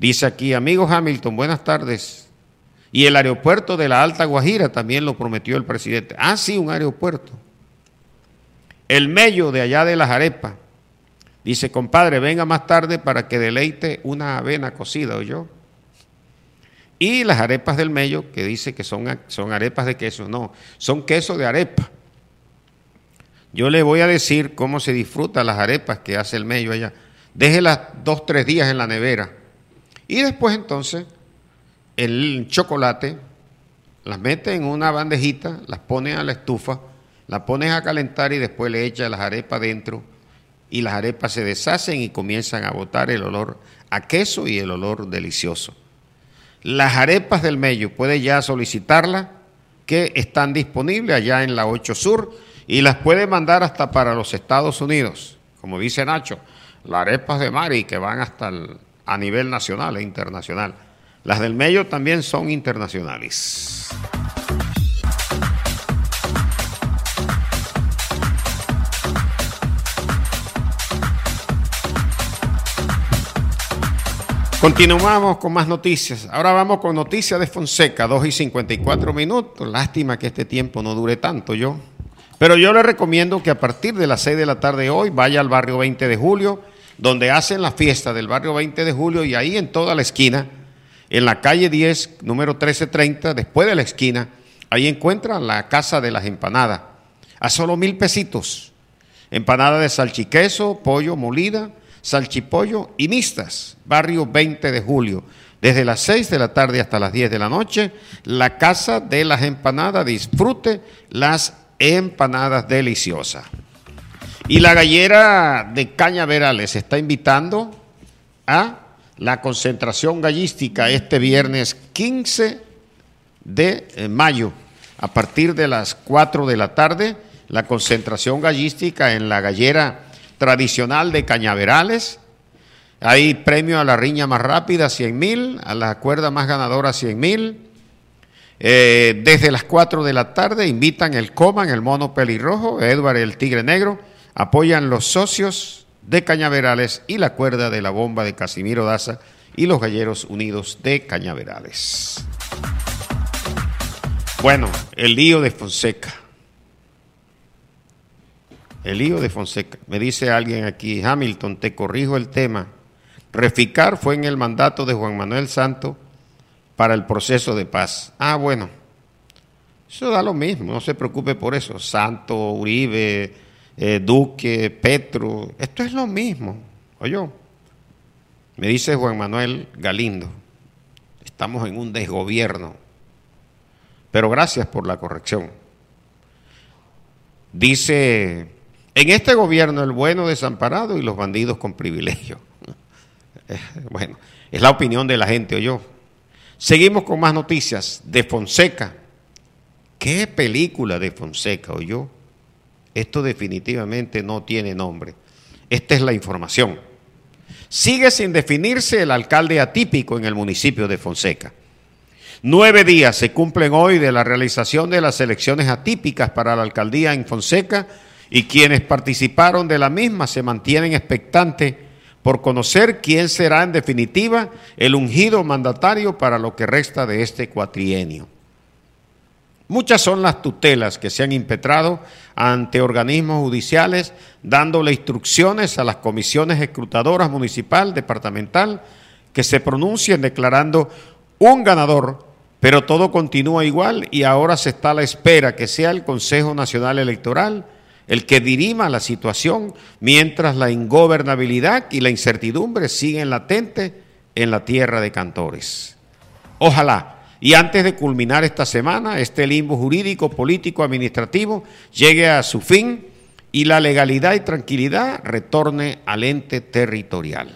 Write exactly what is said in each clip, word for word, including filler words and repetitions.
Dice aquí, amigo Hamilton, buenas tardes. Y el aeropuerto de la Alta Guajira también lo prometió el presidente. Ah, sí, un aeropuerto. El Mello de allá de las arepas. Dice, compadre, venga más tarde para que deleite una avena cocida, ¿oyó? Y las arepas del Mello, que dice que son, son arepas de queso. No, son queso de arepa. Yo le voy a decir cómo se disfrutan las arepas que hace el Mello allá. Déjelas dos, tres días en la nevera. Y después entonces el chocolate las mete en una bandejita, las pone a la estufa, las pones a calentar y después le echa las arepas dentro y las arepas se deshacen y comienzan a botar el olor a queso y el olor delicioso. Las arepas del Mello puede ya solicitarlas, que están disponibles allá en la ocho Sur y las puede mandar hasta para los Estados Unidos. Como dice Nacho, las arepas de Mari que van hasta el, a nivel nacional e internacional. Las del Mello también son internacionales. Continuamos con más noticias. Ahora vamos con noticias de Fonseca, dos y cincuenta y cuatro minutos. Lástima que este tiempo no dure tanto yo. Pero yo le recomiendo que a partir de las seis de la tarde hoy vaya al barrio veinte de julio, donde hacen la fiesta del barrio veinte de julio y ahí en toda la esquina, en la calle diez, número trece treinta, después de la esquina, ahí encuentran la Casa de las Empanadas, a solo mil pesitos. Empanada de salchiqueso, pollo molida, salchipollo y mixtas, barrio veinte de julio. Desde las seis de la tarde hasta las diez de la noche, la Casa de las Empanadas, disfrute las empanadas deliciosas. Y la gallera de Cañaveral les está invitando a la concentración gallística este viernes quince de mayo, a partir de las cuatro de la tarde, la concentración gallística en la gallera tradicional de Cañaverales. Hay premio a la riña más rápida, cien mil, a la cuerda más ganadora, cien mil. Eh, desde las cuatro de la tarde invitan el Coman, el mono pelirrojo, Edward el tigre negro, apoyan los socios de Cañaverales y la cuerda de la bomba de Casimiro Daza y los Galleros Unidos de Cañaverales. Bueno, el lío de Fonseca. El lío de Fonseca. Me dice alguien aquí, Hamilton, te corrijo el tema. Reficar fue en el mandato de Juan Manuel Santos para el proceso de paz. Ah, bueno, eso da lo mismo, no se preocupe por eso. Santos, Uribe, eh, Duque, Petro, esto es lo mismo. Oye, me dice Juan Manuel Galindo, estamos en un desgobierno, pero gracias por la corrección. Dice, en este gobierno el bueno desamparado y los bandidos con privilegio. Bueno, es la opinión de la gente, oye. Seguimos con más noticias de Fonseca. ¿Qué película de Fonseca, oyó? Esto definitivamente no tiene nombre. Esta es la información. Sigue sin definirse el alcalde atípico en el municipio de Fonseca. Nueve días se cumplen hoy de la realización de las elecciones atípicas para la alcaldía en Fonseca y quienes participaron de la misma se mantienen expectantes por conocer quién será en definitiva el ungido mandatario para lo que resta de este cuatrienio. Muchas son las tutelas que se han impetrado ante organismos judiciales, dándole instrucciones a las comisiones escrutadoras municipal, departamental, que se pronuncien declarando un ganador, pero todo continúa igual y ahora se está a la espera que sea el Consejo Nacional Electoral el que dirima la situación, mientras la ingobernabilidad y la incertidumbre siguen latentes en la tierra de Cantores. Ojalá, y antes de culminar esta semana, este limbo jurídico, político, administrativo llegue a su fin y la legalidad y tranquilidad retorne al ente territorial.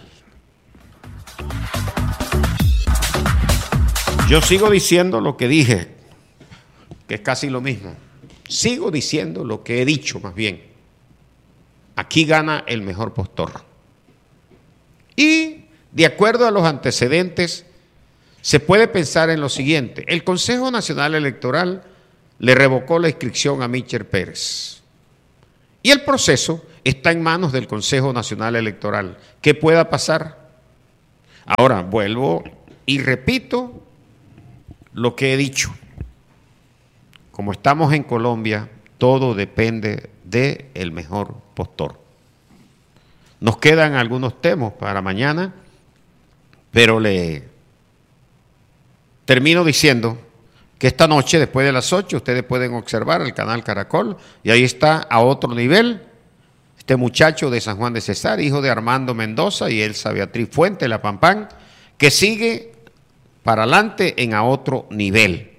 Yo sigo diciendo lo que dije, que es casi lo mismo. Sigo diciendo lo que he dicho, más bien. Aquí gana el mejor postor. Y, de acuerdo a los antecedentes, se puede pensar en lo siguiente. El Consejo Nacional Electoral le revocó la inscripción a Michel Pérez. Y el proceso está en manos del Consejo Nacional Electoral. ¿Qué pueda pasar? Ahora, vuelvo y repito lo que he dicho. Como estamos en Colombia, todo depende del mejor postor. Nos quedan algunos temas para mañana, pero le termino diciendo que esta noche, después de las ocho, ustedes pueden observar el canal Caracol, y ahí está a otro nivel este muchacho de San Juan de Cesar, hijo de Armando Mendoza y Elsa Beatriz Fuente, la Pampán, que sigue para adelante en a otro nivel.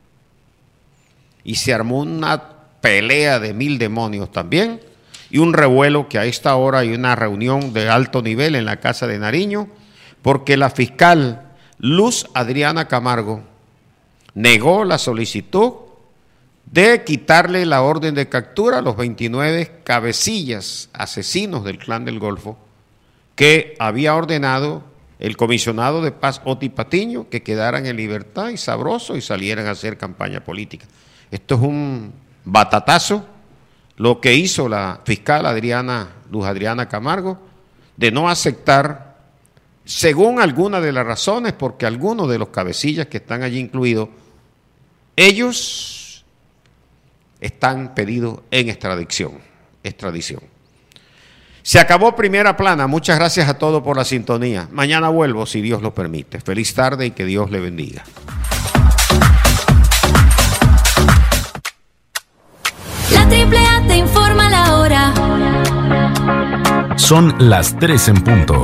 Y se armó una pelea de mil demonios también, y un revuelo que a esta hora hay una reunión de alto nivel en la Casa de Nariño, porque la fiscal Luz Adriana Camargo negó la solicitud de quitarle la orden de captura a los veintinueve cabecillas asesinos del Clan del Golfo que había ordenado el comisionado de paz Oti Patiño que quedaran en libertad y sabroso y salieran a hacer campaña política. Esto es un batatazo, lo que hizo la fiscal Adriana, Luz Adriana Camargo, de no aceptar, según algunas de las razones, porque algunos de los cabecillas que están allí incluidos, ellos están pedidos en extradición, extradición. Se acabó Primera Plana. Muchas gracias a todos por la sintonía. Mañana vuelvo, si Dios lo permite. Feliz tarde y que Dios le bendiga. La Triple A te informa la hora. Son las tres en punto.